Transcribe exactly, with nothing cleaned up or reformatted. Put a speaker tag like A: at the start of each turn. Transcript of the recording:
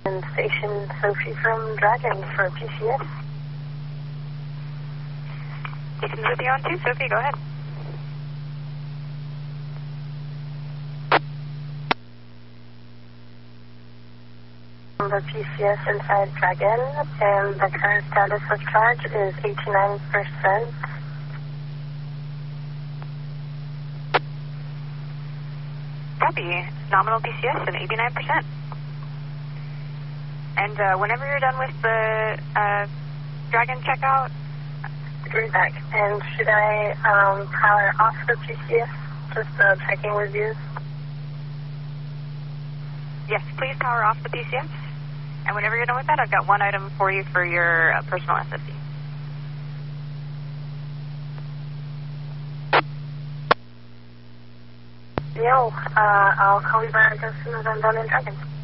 A: and Station Sophie from Dragon for P C S.
B: Station Sophie on two. Sophie, go ahead.
A: The P C S inside Dragon, and the current status of charge is eighty-nine percent.
B: Copy. Nominal P C S and eighty-nine percent. And uh, whenever you're done with the uh, Dragon checkout...
A: Right back. And should I um, power off the P C S? Just uh, checking with you.
B: Yes, please power off the P C S. And whenever you're done with that, I've got one item for you for your uh, personal S S D.
A: Yo, uh, I'll call you back as soon as I'm done in Dragon.